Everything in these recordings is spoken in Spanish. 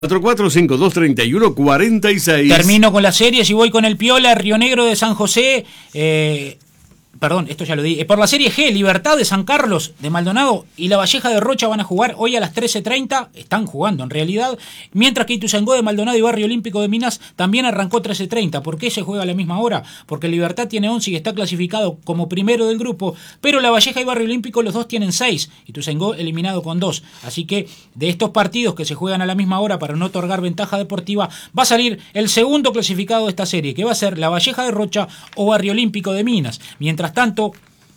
44523146. Termino con las series y voy con el Piola, Río Negro de San José. Perdón, esto ya lo di. Por la Serie G, Libertad de San Carlos de Maldonado y La Valleja de Rocha van a jugar hoy a las 13:30. Están jugando en realidad. Mientras que Ituzaingó de Maldonado y Barrio Olímpico de Minas también arrancó 13:30. ¿Por qué se juega a la misma hora? Porque Libertad tiene 11 y está clasificado como primero del grupo. Pero La Valleja y Barrio Olímpico los dos tienen 6. Ituzaingó eliminado con 2. Así que de estos partidos que se juegan a la misma hora para no otorgar ventaja deportiva, va a salir el segundo clasificado de esta serie, que va a ser La Valleja de Rocha o Barrio Olímpico de Minas. Mientras tanto,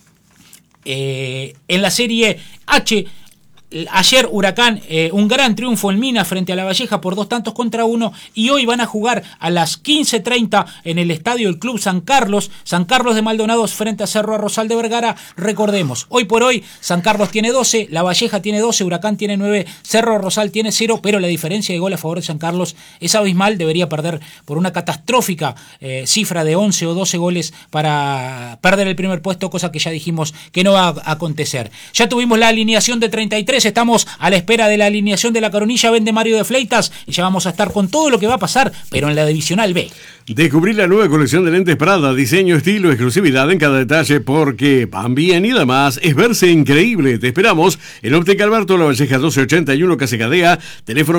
en la Serie H, ayer Huracán, un gran triunfo en Minas frente a La Valleja por 2-1, y hoy van a jugar a las 15:30 en el estadio del Club San Carlos de Maldonado frente a Cerro Arrozal de Vergara. Recordemos, hoy por hoy San Carlos tiene 12, La Valleja tiene 12, Huracán tiene 9, Cerro Arrozal tiene 0, pero la diferencia de gol a favor de San Carlos es abismal. Debería perder por una catastrófica cifra de 11 o 12 goles para perder el primer puesto, cosa que ya dijimos que no va a acontecer. Ya tuvimos la alineación de 33, estamos a la espera de la alineación de la Coronilla. Vende Mario de Fleitas y ya vamos a estar con todo lo que va a pasar, pero en la Divisional B. Descubrir la nueva colección de lentes Prada, diseño, estilo, exclusividad en cada detalle, porque van bien y además es verse increíble. Te esperamos en Óptica Alberto, La Valleja 1281, Casa Gadea, teléfono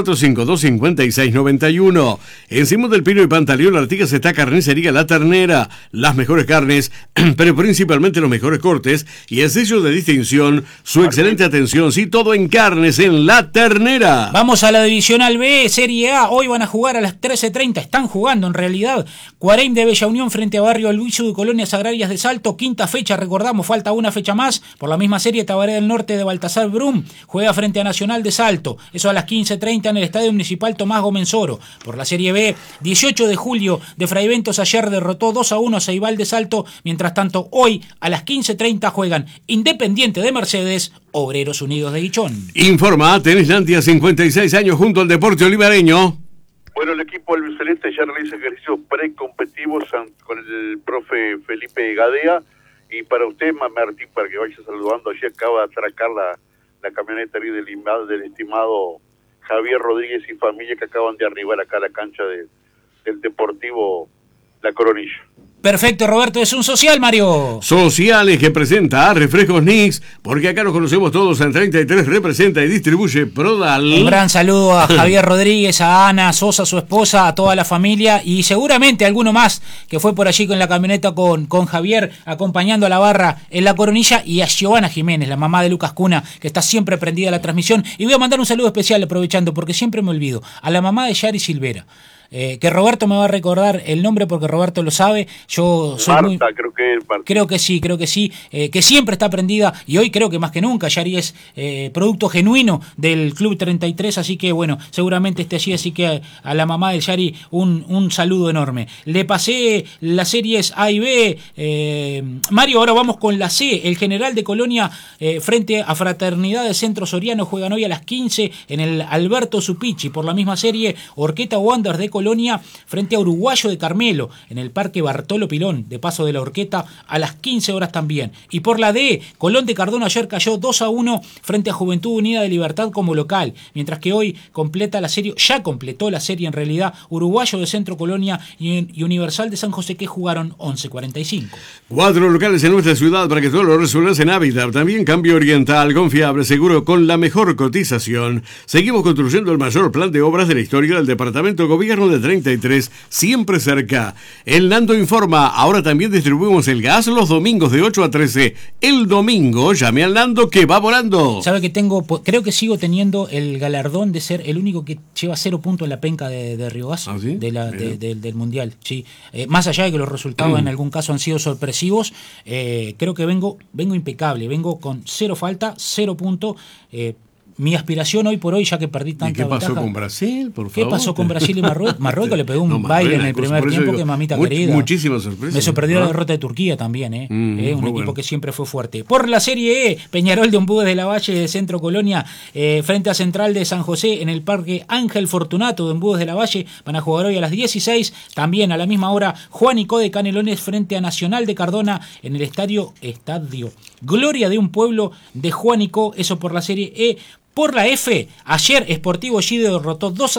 44525691. En Simón del Pino y Pantaleón Artigas está Carnicería La Ternera, las mejores carnes, pero principalmente los mejores cortes y el sello de distinción, su excelente atención, sí, todo en carnes en La Ternera. Vamos a la Divisional B, Serie A, hoy van a jugar a las 13:30, están jugando en realidad. Cuarén de Bella Unión frente a Barrio Luiso de Colonias Agrarias de Salto, quinta fecha, recordamos, falta una fecha más. Por la misma serie, Tabaré del Norte de Baltasar Brum juega frente a Nacional de Salto, eso a las 15:30 en el Estadio Municipal Tomás Gomenzoro. Por la Serie B, 18 de julio de Fraiventos ayer derrotó 2-1 a Ceibal de Salto. Mientras tanto, hoy a las 15:30 juegan Independiente de Mercedes, Obreros Unidos de Guichón. Informa, Tenislandia, 56 años junto al deporte olivareño. Bueno, el equipo albiceleste ya realiza ejercicios precompetitivos con el profe Felipe Gadea. Y para usted, Martín, para que vaya saludando, allí acaba de atracar la camioneta del estimado Javier Rodríguez y familia, que acaban de arribar acá a la cancha del Deportivo La Coronilla. Perfecto, Roberto, es un social, Mario. Sociales que presenta Refrescos Nix, porque acá nos conocemos todos. En 33 representa y distribuye Prodal. Un gran saludo a Javier Rodríguez, a Ana Sosa, su esposa, a toda la familia y seguramente alguno más que fue por allí con la camioneta con Javier acompañando a la barra en La Coronilla, y a Giovanna Jiménez, la mamá de Lucas Cuna, que está siempre prendida a la transmisión. Y voy a mandar un saludo especial, aprovechando, porque siempre me olvido, a la mamá de Yari Silvera. Que Roberto me va a recordar el nombre porque Roberto lo sabe. Yo soy Marta, creo que es Marta. Creo que sí, que siempre está prendida, y hoy creo que más que nunca Yari es producto genuino del Club 33, así que bueno, seguramente esté allí, así que a la mamá de Yari un saludo enorme. Le pasé las series A y B, Mario, ahora vamos con la C. El General de Colonia frente a Fraternidad de Centro Soriano juegan hoy a las 15 en el Alberto Supichi. Por la misma serie, Orqueta Wanderers de Colonia frente a Uruguayo de Carmelo en el Parque Bartolo Pilón, de Paso de la Horqueta, a las 15 horas también. Y por la D, Colón de Cardona ayer cayó 2-1 frente a Juventud Unida de Libertad como local, mientras que hoy ya completó la serie en realidad, Uruguayo de Centro Colonia y Universal de San José, que jugaron 11:45. 4 locales en nuestra ciudad para que todo lo resuelvas en Hábitat. También Cambio Oriental, confiable, seguro, con la mejor cotización. Seguimos construyendo el mayor plan de obras de la historia del Departamento Gobierno de 33, siempre cerca. El Nando informa, ahora también distribuimos el gas los domingos de 8 a 13. El domingo, llame al Nando que va volando. Sabe que creo que sigo teniendo el galardón de ser el único que lleva 0 puntos en la penca de Río Gas, ¿Ah, sí? del Mundial. Sí. Más allá de que los resultados en algún caso han sido sorpresivos, creo que vengo impecable, vengo con 0 falta, 0 puntos. Mi aspiración hoy por hoy, ya que perdí tanta ventaja. ¿Y qué pasó con Brasil, por favor? ¿Qué pasó con Brasil y Marruecos? Marruecos le pegó un baile en el primer tiempo, que mamita querida. Muchísimas sorpresas. Me sorprendió la derrota de Turquía también, un equipo bueno, que siempre fue fuerte. Por la Serie E, Peñarol de Ombúes de la Valle de Centro Colonia frente a Central de San José en el Parque Ángel Fortunato de Ombúes de la Valle. Van a jugar hoy a las 16. También a la misma hora, Juanico de Canelones frente a Nacional de Cardona en el Estadio Gloria de un Pueblo de Juanico. Eso por la Serie E. Por la F, ayer Sportivo Gido derrotó 2-0